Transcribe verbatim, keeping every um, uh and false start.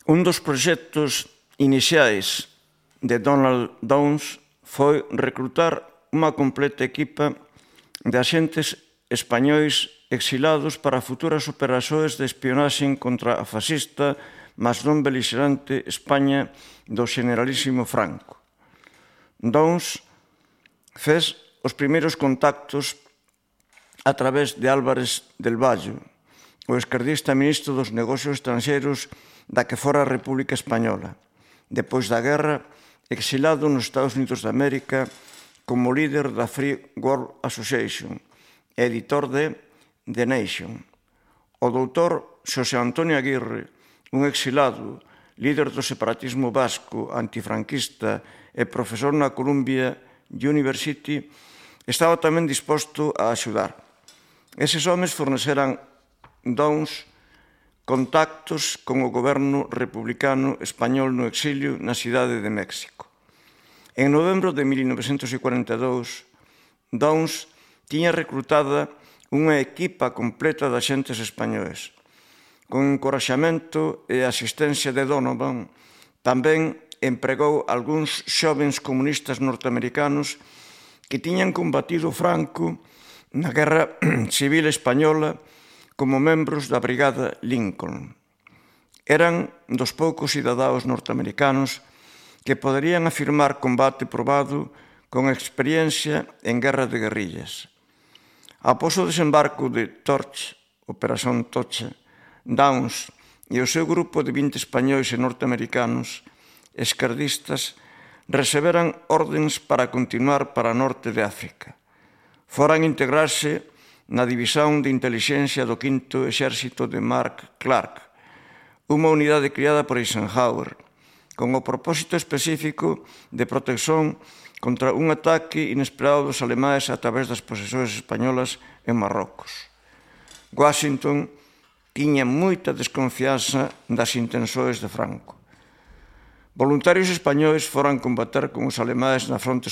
Un dos proxectos iniciais de Donald Downes foi reclutar unha completa equipa de axentes españois exilados para futuras operacións de espionaxe contra a fascista, mas non beligerante España do generalísimo Franco. Downes fez os primeiros contactos a través de Álvarez del Vallo, o esquerdista ministro dos Negocios Estranxeiros da que fora a República Española, depois da guerra, exilado nos Estados Unidos de América como líder da Free World Association e editor de The Nation. O doutor Xosé Antonio Aguirre, un exilado, líder do separatismo vasco, antifranquista e profesor na Columbia University, estaba tamén disposto a axudar. Eses homes forneceran Downes contactos con o goberno republicano español no exilio na cidade de México. En novembro de mil novecentos cuarenta e dous, Downes tiña reclutada unha equipa completa de axentes españois. Con encoraxamento e asistencia de Donovan, tamén empregou algúns xovens comunistas norteamericanos que tiñan combatido Franco na Guerra Civil Española como membros da Brigada Lincoln. Eran dos poucos cidadáns norteamericanos que poderían afirmar combate probado con experiencia en guerra de guerrillas. Após o desembarco de Torch, Operación Tocha, Downes e o seu grupo de vinte españois e norteamericanos esquerdistas receberan ordens para continuar para o norte de África. Foran integrarse na División de Intelixencia do quinto Exército de Mark Clark, unha unidade criada por Eisenhower, con o propósito específico de protección contra un ataque inesperado dos alemáns a través das posesións españolas en Marrocos. Washington tiña moita desconfianza das intencións de Franco. Voluntarios españois foran combater con os alemáns na fronte